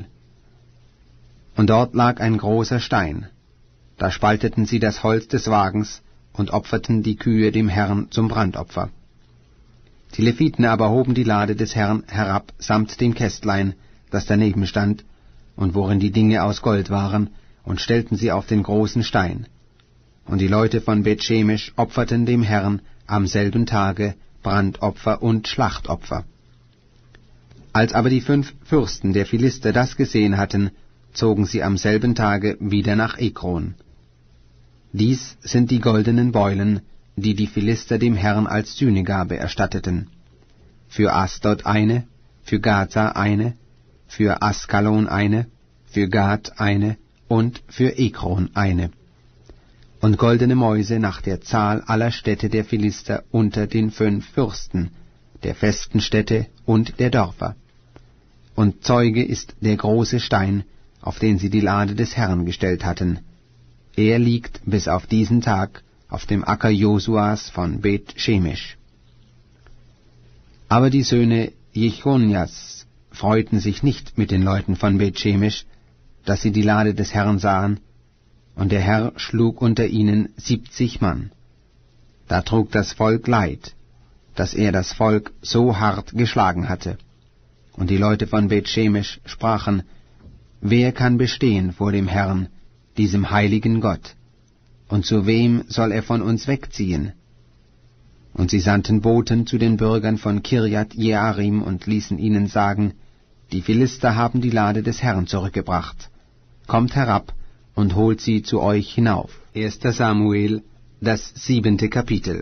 Und dort lag ein großer Stein. Da spalteten sie das Holz des Wagens und opferten die Kühe dem Herrn zum Brandopfer. Die Leviten aber hoben die Lade des Herrn herab samt dem Kästlein, das daneben stand, und worin die Dinge aus Gold waren, und stellten sie auf den großen Stein. Und die Leute von Beth-Shemesh opferten dem Herrn am selben Tage Brandopfer und Schlachtopfer. Als aber die fünf Fürsten der Philister das gesehen hatten, zogen sie am selben Tage wieder nach Ekron. Dies sind die goldenen Beulen, die die Philister dem Herrn als Sühnegabe erstatteten. Für Asdod eine, für Gaza eine, für Askalon eine, für Gad eine und für Ekron eine. Und goldene Mäuse nach der Zahl aller Städte der Philister unter den fünf Fürsten, der festen Städte und der Dörfer. Und Zeuge ist der große Stein, auf den sie die Lade des Herrn gestellt hatten. Er liegt bis auf diesen Tag auf dem Acker Josuas von Beth-Shemesh. Aber die Söhne Jechonias freuten sich nicht mit den Leuten von Beth-Shemesh, dass sie die Lade des Herrn sahen, und der Herr schlug unter ihnen siebzig Mann. Da trug das Volk Leid, dass er das Volk so hart geschlagen hatte. Und die Leute von Beth-Shemesh sprachen, wer kann bestehen vor dem Herrn, diesem heiligen Gott? Und zu wem soll er von uns wegziehen? Und sie sandten Boten zu den Bürgern von Kirjat Jearim und ließen ihnen sagen, die Philister haben die Lade des Herrn zurückgebracht. Kommt herab und holt sie zu euch hinauf. Erster Samuel, das siebente Kapitel.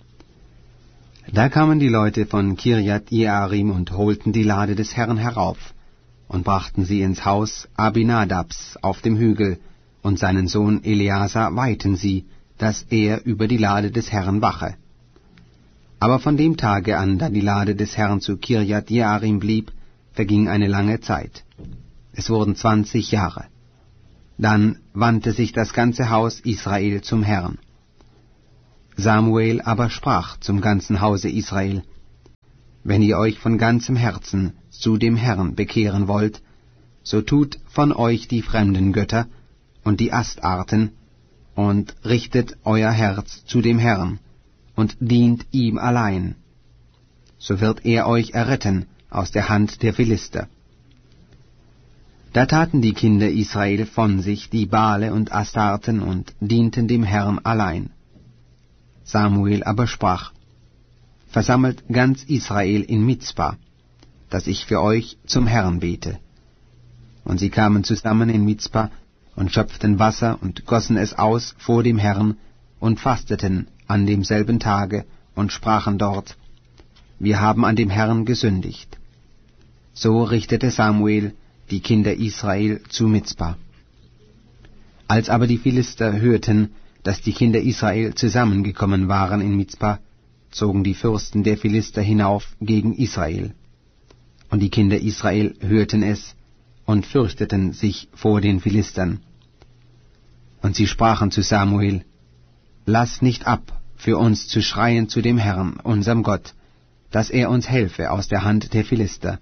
Da kamen die Leute von Kirjat Jearim und holten die Lade des Herrn herauf und brachten sie ins Haus Abinadabs auf dem Hügel, und seinen Sohn Eleazar weihten sie, dass er über die Lade des Herrn wache. Aber von dem Tage an, da die Lade des Herrn zu Kirjat Jearim blieb, verging eine lange Zeit. Es wurden zwanzig Jahre. Dann wandte sich das ganze Haus Israel zum Herrn. Samuel aber sprach zum ganzen Hause Israel: Wenn ihr euch von ganzem Herzen zu dem Herrn bekehren wollt, so tut von euch die fremden Götter und die Astarten und richtet euer Herz zu dem Herrn und dient ihm allein. So wird er euch erretten aus der Hand der Philister. Da taten die Kinder Israel von sich die Baale und Astarten und dienten dem Herrn allein. Samuel aber sprach: Versammelt ganz Israel in Mizpa, dass ich für euch zum Herrn bete. Und sie kamen zusammen in Mizpa und schöpften Wasser und gossen es aus vor dem Herrn und fasteten an demselben Tage und sprachen dort: Wir haben an dem Herrn gesündigt. So richtete Samuel die Kinder Israel zu Mizpa. Als aber die Philister hörten, dass die Kinder Israel zusammengekommen waren in Mizpa, zogen die Fürsten der Philister hinauf gegen Israel. Und die Kinder Israel hörten es und fürchteten sich vor den Philistern. Und sie sprachen zu Samuel: Lass nicht ab, für uns zu schreien zu dem Herrn, unserem Gott, dass er uns helfe aus der Hand der Philister.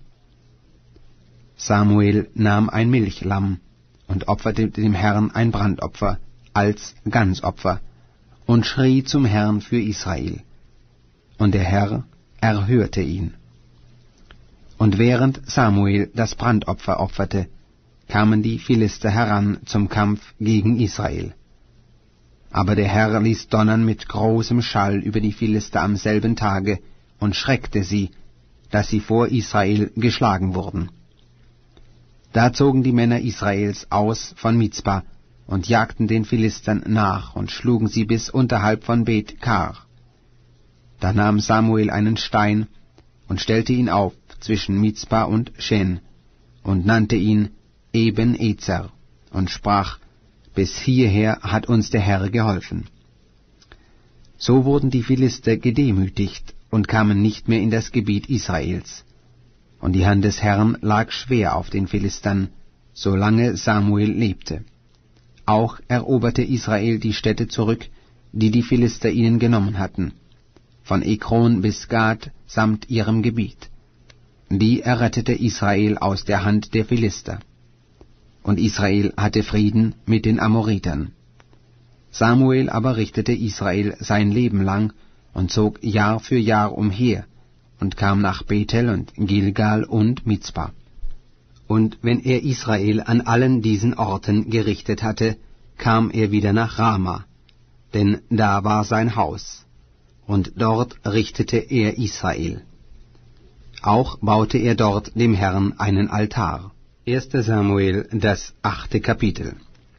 Samuel nahm ein Milchlamm und opferte dem Herrn ein Brandopfer als Gansopfer und schrie zum Herrn für Israel. Und der Herr erhörte ihn. Und während Samuel das Brandopfer opferte, kamen die Philister heran zum Kampf gegen Israel. Aber der Herr ließ donnern mit großem Schall über die Philister am selben Tage und schreckte sie, dass sie vor Israel geschlagen wurden. Da zogen die Männer Israels aus von Mizpa und jagten den Philistern nach und schlugen sie bis unterhalb von Bet-Kar. Da nahm Samuel einen Stein und stellte ihn auf zwischen Mizpa und Shen und nannte ihn Eben-Ezer und sprach: Bis hierher hat uns der Herr geholfen. So wurden die Philister gedemütigt und kamen nicht mehr in das Gebiet Israels. Und die Hand des Herrn lag schwer auf den Philistern, solange Samuel lebte. Auch eroberte Israel die Städte zurück, die die Philister ihnen genommen hatten, von Ekron bis Gad samt ihrem Gebiet. Die errettete Israel aus der Hand der Philister. Und Israel hatte Frieden mit den Amoritern. Samuel aber richtete Israel sein Leben lang und zog Jahr für Jahr umher und kam nach Bethel und Gilgal und Mizpa. Und wenn er Israel an allen diesen Orten gerichtet hatte, kam er wieder nach Rama, denn da war sein Haus, und dort richtete er Israel. Auch baute er dort dem Herrn einen Altar. erster Samuel, das achte Kapitel.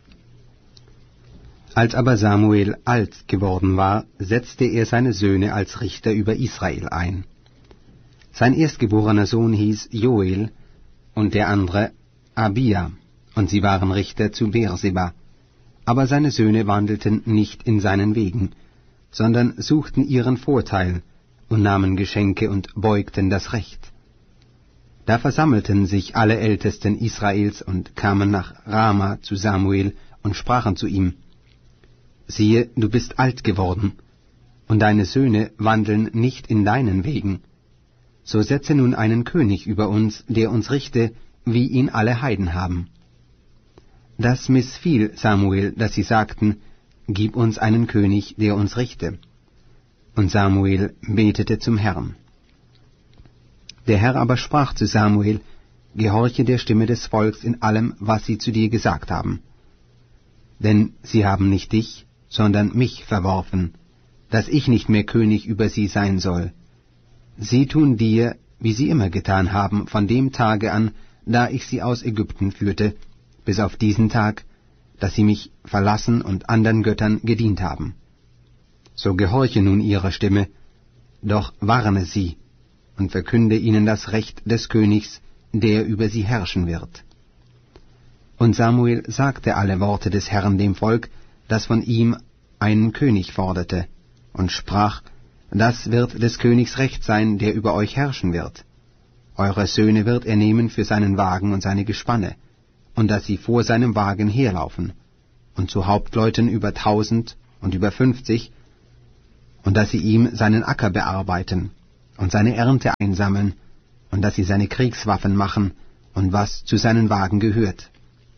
Als aber Samuel alt geworden war, setzte er seine Söhne als Richter über Israel ein. Sein erstgeborener Sohn hieß Joel und der andere Abia, und sie waren Richter zu Beerseba. Aber seine Söhne wandelten nicht in seinen Wegen, sondern suchten ihren Vorteil und nahmen Geschenke und beugten das Recht. Da versammelten sich alle Ältesten Israels und kamen nach Rama zu Samuel und sprachen zu ihm: Siehe, du bist alt geworden, und deine Söhne wandeln nicht in deinen Wegen. So setze nun einen König über uns, der uns richte, wie ihn alle Heiden haben. Das missfiel Samuel, dass sie sagten: Gib uns einen König, der uns richte. Und Samuel betete zum Herrn. Der Herr aber sprach zu Samuel: Gehorche der Stimme des Volks in allem, was sie zu dir gesagt haben. Denn sie haben nicht dich, sondern mich verworfen, dass ich nicht mehr König über sie sein soll. Sie tun dir, wie sie immer getan haben, von dem Tage an, da ich sie aus Ägypten führte, bis auf diesen Tag, dass sie mich verlassen und anderen Göttern gedient haben. So gehorche nun ihrer Stimme, doch warne sie und verkünde ihnen das Recht des Königs, der über sie herrschen wird. Und Samuel sagte alle Worte des Herrn dem Volk, das von ihm einen König forderte, und sprach: Das wird des Königs Recht sein, der über euch herrschen wird. Eure Söhne wird er nehmen für seinen Wagen und seine Gespanne, und dass sie vor seinem Wagen herlaufen, und zu Hauptleuten über tausend und über fünfzig, und dass sie ihm seinen Acker bearbeiten und seine Ernte einsammeln, und dass sie seine Kriegswaffen machen und was zu seinen Wagen gehört.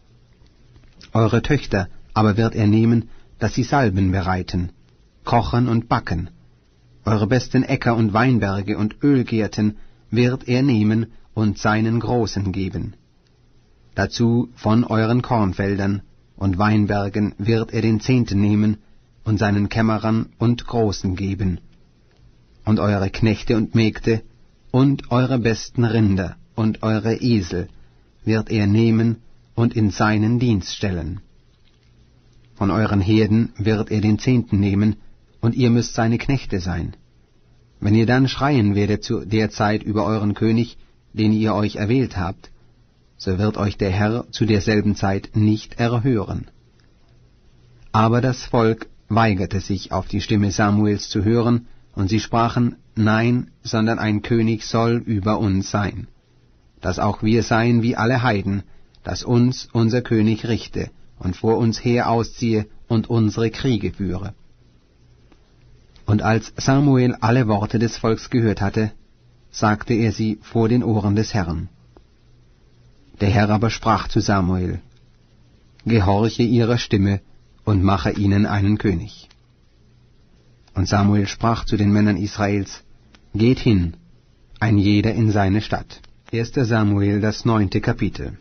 Eure Töchter aber wird er nehmen, dass sie Salben bereiten, kochen und backen. Eure besten Äcker und Weinberge und Ölgärten wird er nehmen und seinen Großen geben. Dazu von euren Kornfeldern und Weinbergen wird er den Zehnten nehmen und seinen Kämmerern und Großen geben. Und eure Knechte und Mägde und eure besten Rinder und eure Esel wird er nehmen und in seinen Dienst stellen. Von euren Herden wird er den Zehnten nehmen, und ihr müsst seine Knechte sein. Wenn ihr dann schreien werdet zu der Zeit über euren König, den ihr euch erwählt habt, so wird euch der Herr zu derselben Zeit nicht erhören. Aber das Volk weigerte sich, auf die Stimme Samuels zu hören, und sie sprachen, Nein, sondern ein König soll über uns sein, dass auch wir seien wie alle Heiden, dass uns unser König richte und vor uns her ausziehe und unsere Kriege führe. Und als Samuel alle Worte des Volks gehört hatte, sagte er sie vor den Ohren des Herrn. Der Herr aber sprach zu Samuel, Gehorche ihrer Stimme und mache ihnen einen König. Und Samuel sprach zu den Männern Israels, Geht hin, ein jeder in seine Stadt. erster Samuel, das neunte Kapitel.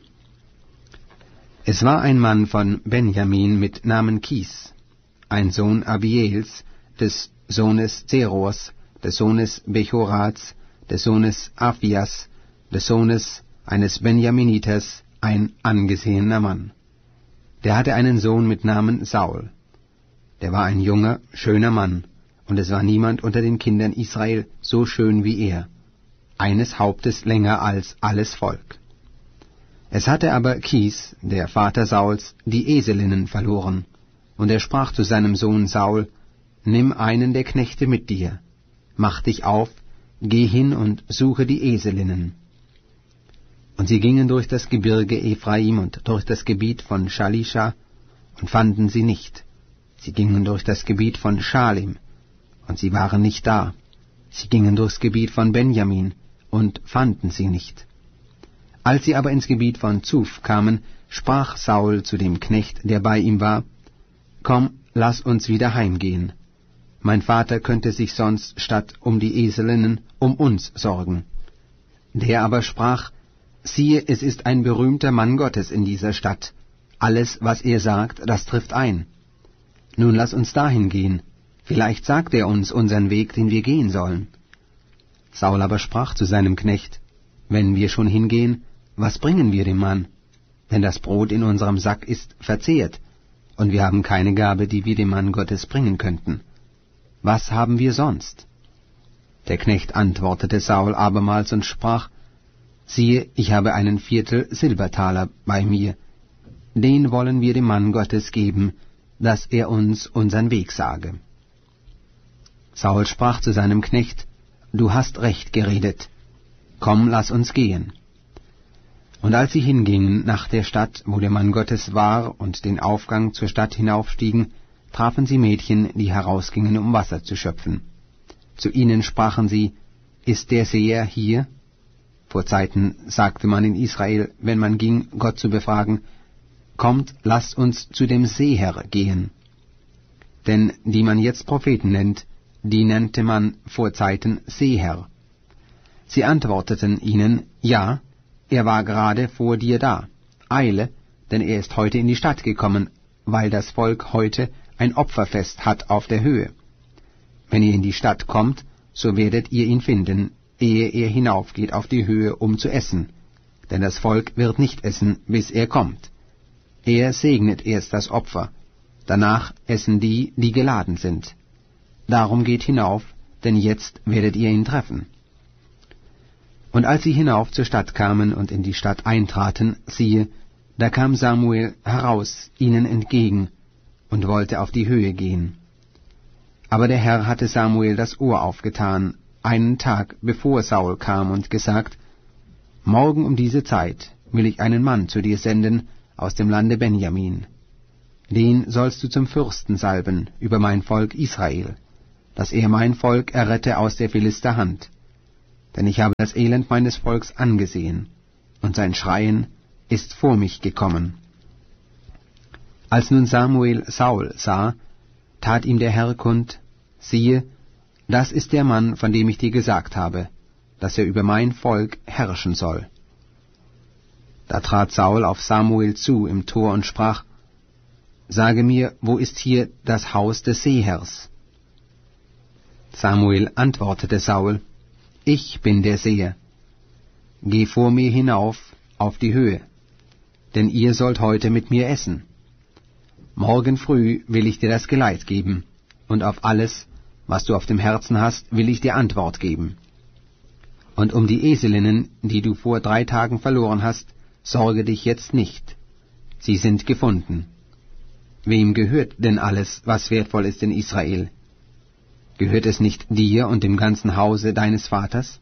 Es war ein Mann von Benjamin mit Namen Kis, ein Sohn Abiels, des Sohnes Zerors, des Sohnes Bechorats, des Sohnes Aphias, des Sohnes eines Benjaminiters, ein angesehener Mann. Der hatte einen Sohn mit Namen Saul. Der war ein junger, schöner Mann, und es war niemand unter den Kindern Israel so schön wie er, eines Hauptes länger als alles Volk. Es hatte aber Kis, der Vater Sauls, die Eselinnen verloren, und er sprach zu seinem Sohn Saul, Nimm einen der Knechte mit dir, mach dich auf, geh hin und suche die Eselinnen. Und sie gingen durch das Gebirge Ephraim und durch das Gebiet von Shalisha und fanden sie nicht. Sie gingen durch das Gebiet von Schalim, und sie waren nicht da. Sie gingen durchs Gebiet von Benjamin und fanden sie nicht. Als sie aber ins Gebiet von Zuf kamen, sprach Saul zu dem Knecht, der bei ihm war, Komm, lass uns wieder heimgehen. Mein Vater könnte sich sonst statt um die Eselinnen um uns sorgen. Der aber sprach, Siehe, es ist ein berühmter Mann Gottes in dieser Stadt. Alles, was er sagt, das trifft ein. Nun lass uns dahin gehen. Vielleicht sagt er uns unseren Weg, den wir gehen sollen. Saul aber sprach zu seinem Knecht, Wenn wir schon hingehen, was bringen wir dem Mann? Denn das Brot in unserem Sack ist verzehrt, und wir haben keine Gabe, die wir dem Mann Gottes bringen könnten. Was haben wir sonst? Der Knecht antwortete Saul abermals und sprach, Siehe, ich habe einen Viertel Silbertaler bei mir. Den wollen wir dem Mann Gottes geben, dass er uns unseren Weg sage. Saul sprach zu seinem Knecht, Du hast recht geredet. Komm, lass uns gehen. Und als sie hingingen nach der Stadt, wo der Mann Gottes war, und den Aufgang zur Stadt hinaufstiegen, trafen sie Mädchen, die herausgingen, um Wasser zu schöpfen. Zu ihnen sprachen sie, Ist der Seher hier? Vor Zeiten sagte man in Israel, wenn man ging, Gott zu befragen, Kommt, lasst uns zu dem Seher gehen. Denn die man jetzt Propheten nennt, die nannte man vor Zeiten Seher. Sie antworteten ihnen, Ja, er war gerade vor dir da. Eile, denn er ist heute in die Stadt gekommen, weil das Volk heute ein Opferfest hat auf der Höhe. Wenn ihr in die Stadt kommt, so werdet ihr ihn finden, ehe er hinaufgeht auf die Höhe, um zu essen. Denn das Volk wird nicht essen, bis er kommt. Er segnet erst das Opfer, danach essen die, die geladen sind. Darum geht hinauf, denn jetzt werdet ihr ihn treffen. Und als sie hinauf zur Stadt kamen und in die Stadt eintraten, siehe, da kam Samuel heraus ihnen entgegen und wollte auf die Höhe gehen. Aber der Herr hatte Samuel das Ohr aufgetan, einen Tag bevor Saul kam, und gesagt, Morgen um diese Zeit will ich einen Mann zu dir senden, aus dem Lande Benjamin. Den sollst du zum Fürsten salben über mein Volk Israel, dass er mein Volk errette aus der Philister Hand. Denn ich habe das Elend meines Volks angesehen, und sein Schreien ist vor mich gekommen. Als nun Samuel Saul sah, tat ihm der Herr kund, siehe, das ist der Mann, von dem ich dir gesagt habe, dass er über mein Volk herrschen soll. Da trat Saul auf Samuel zu im Tor und sprach, Sage mir, wo ist hier das Haus des Seehers? Samuel antwortete Saul, Ich bin der Seher. Geh vor mir hinauf auf die Höhe, denn ihr sollt heute mit mir essen. Morgen früh will ich dir das Geleit geben, und auf alles, was du auf dem Herzen hast, will ich dir Antwort geben. Und um die Eselinnen, die du vor drei Tagen verloren hast, sorge dich jetzt nicht. Sie sind gefunden. Wem gehört denn alles, was wertvoll ist in Israel? Gehört es nicht dir und dem ganzen Hause deines Vaters?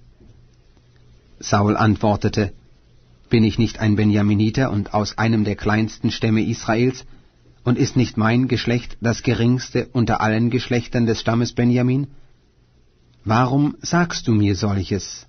Saul antwortete, Bin ich nicht ein Benjaminiter und aus einem der kleinsten Stämme Israels, und ist nicht mein Geschlecht das geringste unter allen Geschlechtern des Stammes Benjamin? Warum sagst du mir solches?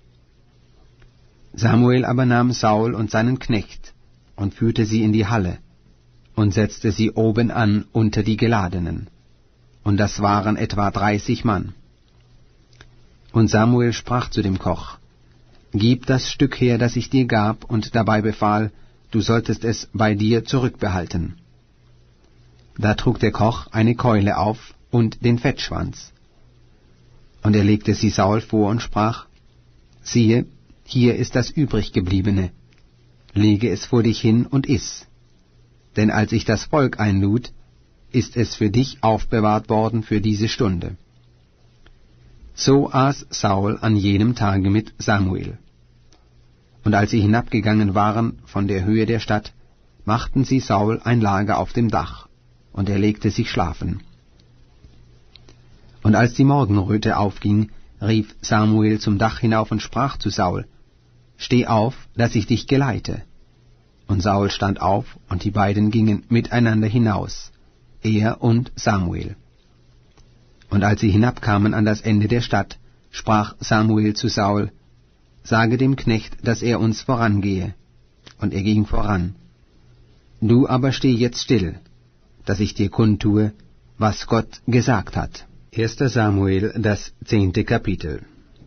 Samuel aber nahm Saul und seinen Knecht und führte sie in die Halle und setzte sie oben an unter die Geladenen, und das waren etwa dreißig Mann. Und Samuel sprach zu dem Koch, Gib das Stück her, das ich dir gab, und dabei befahl, du solltest es bei dir zurückbehalten. Da trug der Koch eine Keule auf und den Fettschwanz. Und er legte sie Saul vor und sprach, Siehe, hier ist das übriggebliebene, lege es vor dich hin und iss. Denn als ich das Volk einlud, ist es für dich aufbewahrt worden für diese Stunde. So aß Saul an jenem Tage mit Samuel. Und als sie hinabgegangen waren von der Höhe der Stadt, machten sie Saul ein Lager auf dem Dach, und er legte sich schlafen. Und als die Morgenröte aufging, rief Samuel zum Dach hinauf und sprach zu Saul, Steh auf, dass ich dich geleite. Und Saul stand auf, und die beiden gingen miteinander hinaus, er und Samuel. Und als sie hinabkamen an das Ende der Stadt, sprach Samuel zu Saul, Sage dem Knecht, dass er uns vorangehe. Und er ging voran. Du aber steh jetzt still, dass ich dir kundtue, was Gott gesagt hat. erster Samuel, das zehnte Kapitel.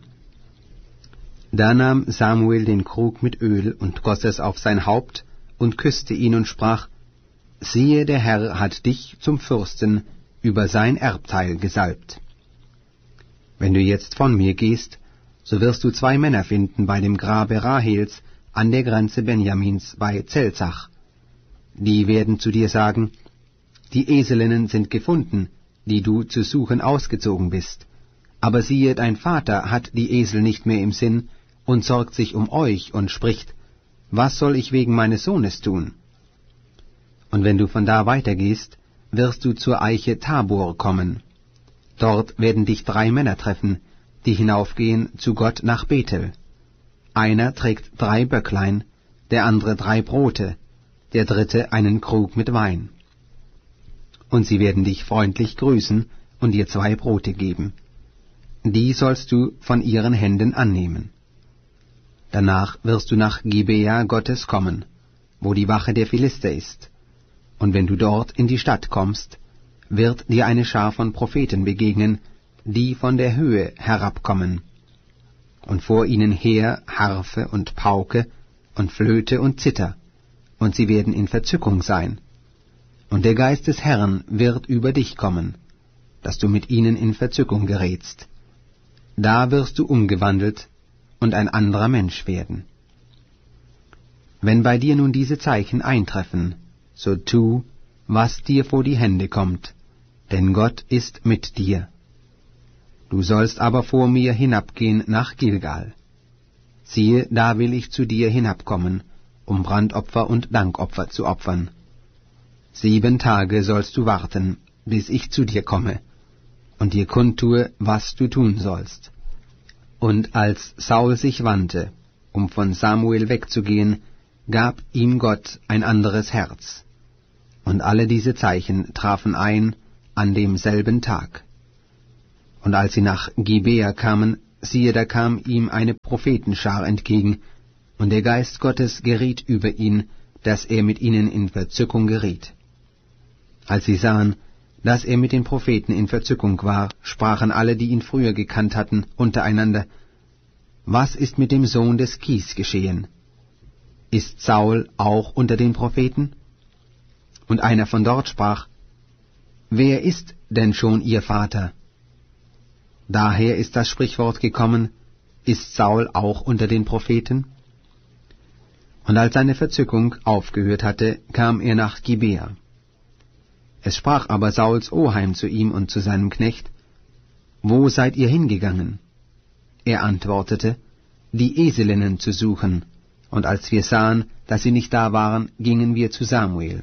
Da nahm Samuel den Krug mit Öl und goss es auf sein Haupt und küsste ihn und sprach, Siehe, der Herr hat dich zum Fürsten über sein Erbteil gesalbt. Wenn du jetzt von mir gehst, so wirst du zwei Männer finden bei dem Grabe Rahels an der Grenze Benjamins bei Zelzach. Die werden zu dir sagen, die Eselinnen sind gefunden, die du zu suchen ausgezogen bist. Aber siehe, dein Vater hat die Esel nicht mehr im Sinn und sorgt sich um euch und spricht, was soll ich wegen meines Sohnes tun? Und wenn du von da weitergehst, wirst du zur Eiche Tabor kommen. Dort werden dich drei Männer treffen, die hinaufgehen zu Gott nach Bethel. Einer trägt drei Böcklein, der andere drei Brote, der dritte einen Krug mit Wein. Und sie werden dich freundlich grüßen und dir zwei Brote geben. Die sollst du von ihren Händen annehmen. Danach wirst du nach Gibea Gottes kommen, wo die Wache der Philister ist. Und wenn du dort in die Stadt kommst, wird dir eine Schar von Propheten begegnen, die von der Höhe herabkommen. Und vor ihnen her Harfe und Pauke und Flöte und Zither, und sie werden in Verzückung sein. Und der Geist des Herrn wird über dich kommen, dass du mit ihnen in Verzückung gerätst. Da wirst du umgewandelt und ein anderer Mensch werden. Wenn bei dir nun diese Zeichen eintreffen, so tu, was dir vor die Hände kommt, denn Gott ist mit dir. Du sollst aber vor mir hinabgehen nach Gilgal. Siehe, da will ich zu dir hinabkommen, um Brandopfer und Dankopfer zu opfern. Sieben Tage sollst du warten, bis ich zu dir komme, und dir kundtue, was du tun sollst. Und als Saul sich wandte, um von Samuel wegzugehen, gab ihm Gott ein anderes Herz. Und alle diese Zeichen trafen ein an demselben Tag. Und als sie nach Gibea kamen, siehe, da kam ihm eine Prophetenschar entgegen, und der Geist Gottes geriet über ihn, dass er mit ihnen in Verzückung geriet. Als sie sahen, dass er mit den Propheten in Verzückung war, sprachen alle, die ihn früher gekannt hatten, untereinander: Was ist mit dem Sohn des Kis geschehen? Ist Saul auch unter den Propheten? Und einer von dort sprach: Wer ist denn schon ihr Vater? Daher ist das Sprichwort gekommen: Ist Saul auch unter den Propheten? Und als seine Verzückung aufgehört hatte, kam er nach Gibea. Es sprach aber Sauls Oheim zu ihm und zu seinem Knecht: Wo seid ihr hingegangen? Er antwortete: Die Eselinnen zu suchen. Und als wir sahen, dass sie nicht da waren, gingen wir zu Samuel.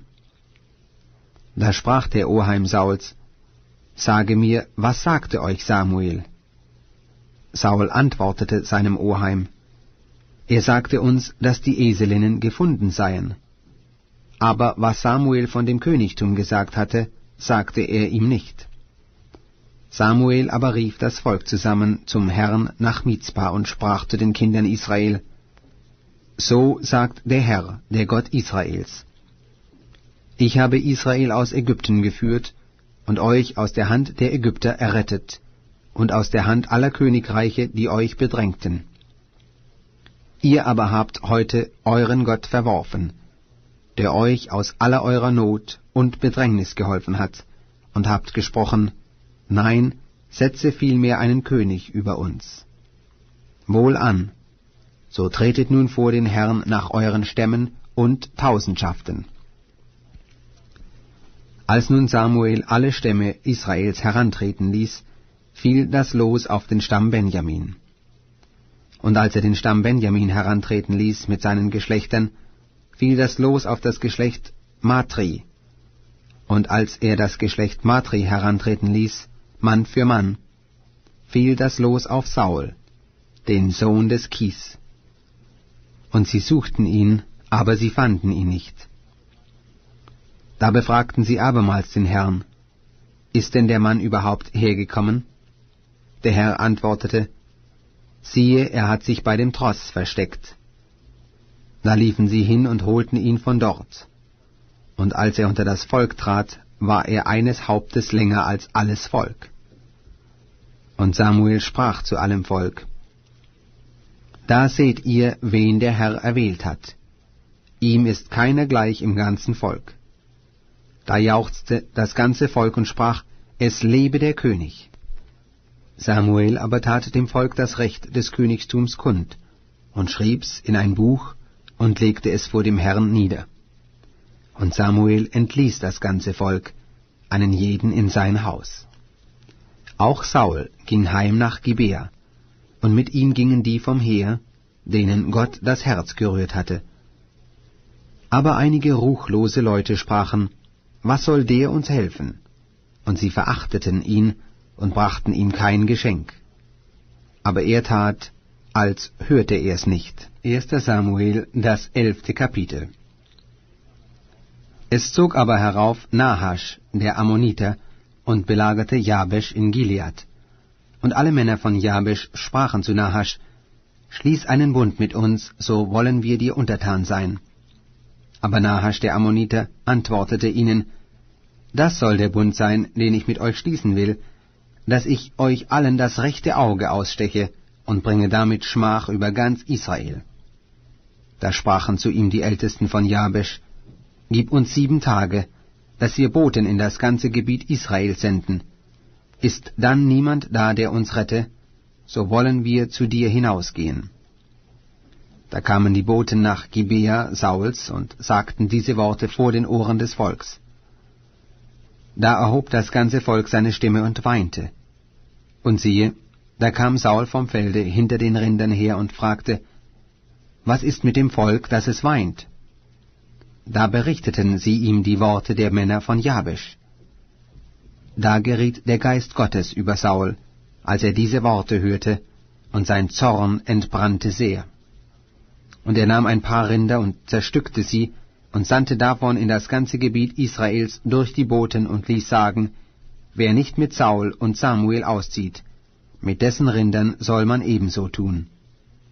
Da sprach der Oheim Sauls: Sage mir, was sagte euch Samuel? Saul antwortete seinem Oheim: Er sagte uns, dass die Eselinnen gefunden seien. Aber was Samuel von dem Königtum gesagt hatte, sagte er ihm nicht. Samuel aber rief das Volk zusammen zum Herrn nach Mizpa und sprach zu den Kindern Israel: So sagt der Herr, der Gott Israels: Ich habe Israel aus Ägypten geführt und euch aus der Hand der Ägypter errettet und aus der Hand aller Königreiche, die euch bedrängten. Ihr aber habt heute euren Gott verworfen, der euch aus aller eurer Not und Bedrängnis geholfen hat, und habt gesprochen: Nein, setze vielmehr einen König über uns. Wohlan, so tretet nun vor den Herrn nach euren Stämmen und Tausendschaften. Als nun Samuel alle Stämme Israels herantreten ließ, fiel das Los auf den Stamm Benjamin. Und als er den Stamm Benjamin herantreten ließ mit seinen Geschlechtern, fiel das Los auf das Geschlecht Matri. Und als er das Geschlecht Matri herantreten ließ, Mann für Mann, fiel das Los auf Saul, den Sohn des Kis. Und sie suchten ihn, aber sie fanden ihn nicht. Da befragten sie abermals den Herrn: Ist denn der Mann überhaupt hergekommen? Der Herr antwortete: Siehe, er hat sich bei dem Tross versteckt. Da liefen sie hin und holten ihn von dort. Und als er unter das Volk trat, war er eines Hauptes länger als alles Volk. Und Samuel sprach zu allem Volk: Da seht ihr, wen der Herr erwählt hat. Ihm ist keiner gleich im ganzen Volk. Da jauchzte das ganze Volk und sprach: Es lebe der König. Samuel aber tat dem Volk das Recht des Königtums kund und schrieb's in ein Buch und legte es vor dem Herrn nieder. Und Samuel entließ das ganze Volk, einen jeden in sein Haus. Auch Saul ging heim nach Gibea, und mit ihm gingen die vom Heer, denen Gott das Herz gerührt hatte. Aber einige ruchlose Leute sprachen: Was soll der uns helfen? Und sie verachteten ihn und brachten ihm kein Geschenk. Aber er tat, als hörte er es nicht. erster Samuel, das elfte Kapitel. Es zog aber herauf Nahasch, der Ammoniter, und belagerte Jabesch in Gilead. Und alle Männer von Jabesch sprachen zu Nahasch: Schließ einen Bund mit uns, so wollen wir dir untertan sein. Aber Nahasch, der Ammoniter, antwortete ihnen: Das soll der Bund sein, den ich mit euch schließen will, dass ich euch allen das rechte Auge aussteche und bringe damit Schmach über ganz Israel. Da sprachen zu ihm die Ältesten von Jabesch: Gib uns sieben Tage, dass wir Boten in das ganze Gebiet Israel senden. Ist dann niemand da, der uns rette, so wollen wir zu dir hinausgehen. Da kamen die Boten nach Gibea Sauls und sagten diese Worte vor den Ohren des Volks. Da erhob das ganze Volk seine Stimme und weinte. Und siehe, da kam Saul vom Felde hinter den Rindern her und fragte: Was ist mit dem Volk, dass es weint? Da berichteten sie ihm die Worte der Männer von Jabesch. Da geriet der Geist Gottes über Saul, als er diese Worte hörte, und sein Zorn entbrannte sehr. Und er nahm ein paar Rinder und zerstückte sie und sandte davon in das ganze Gebiet Israels durch die Boten und ließ sagen, wer nicht mit Saul und Samuel auszieht, mit dessen Rindern soll man ebenso tun.